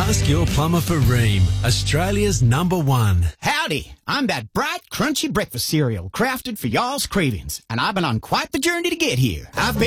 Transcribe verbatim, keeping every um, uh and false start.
Ask your plumber for Ream, Australia's number one. Howdy, I'm that bright, crunchy breakfast cereal crafted for y'all's cravings, and I've been on quite the journey to get here. I've been